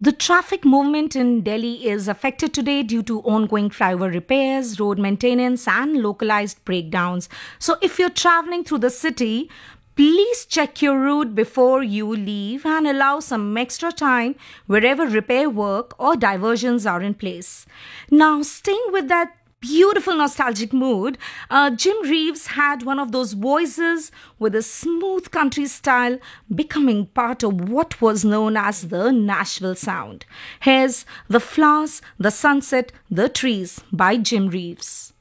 The traffic movement in Delhi is affected today due to ongoing flyover repairs, road maintenance, and localized breakdowns. So, if you're traveling through the city, please check your route before you leave and allow some extra time wherever repair work or diversions are in place. Now, staying with that beautiful nostalgic mood, Jim Reeves had one of those voices with a smooth country style becoming part of what was known as the Nashville sound. Here's The Flowers, the Sunset, the Trees by Jim Reeves.